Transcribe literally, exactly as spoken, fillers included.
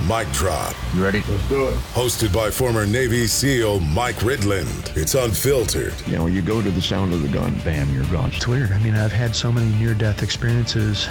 Mic Drop. You ready? Let's do it. Hosted by former Navy SEAL Mike Ridland. It's unfiltered. You know, you go to the sound of the gun, bam, you're gone. It's weird. I mean, I've had so many near-death experiences.